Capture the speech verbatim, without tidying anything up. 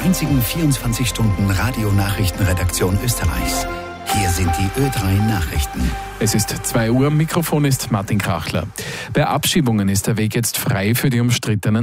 einzigen vierundzwanzig Stunden Radionachrichtenredaktion Österreichs. Hier sind die Ö drei Nachrichten. Es ist zwei Uhr, am Mikrofon ist Martin Krachler. Bei Abschiebungen ist der Weg jetzt frei für die umstrittenen